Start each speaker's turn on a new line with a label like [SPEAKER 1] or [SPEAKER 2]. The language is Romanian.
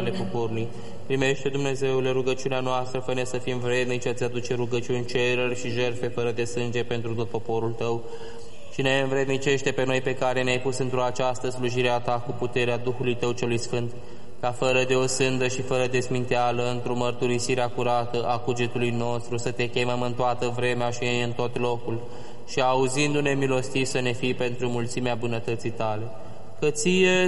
[SPEAKER 1] ale poporului. Primește, Dumnezeule, rugăciunea noastră, fă-ne să fim vrednici să-ți aduce rugăciuni, cereri și jertfe fără de sânge pentru tot poporul tău. Și ne învrednicește pe noi pe care ne-ai pus într-o această slujire a ta cu puterea Duhului tău celui Sfânt, ca fără de o sândă și fără de sminteală, într-o mărturisire curată a cugetului nostru, să te chemăm în toată vremea și în tot locul, și auzindu-ne milostiv să ne fii pentru mulțimea bunătății tale. Că ție